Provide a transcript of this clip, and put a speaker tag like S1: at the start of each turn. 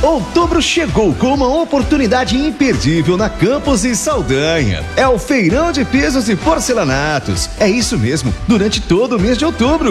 S1: Outubro chegou com uma oportunidade imperdível na Campos e Saldanha. É o Feirão de Pisos e Porcelanatos. É isso mesmo, durante todo o mês de outubro.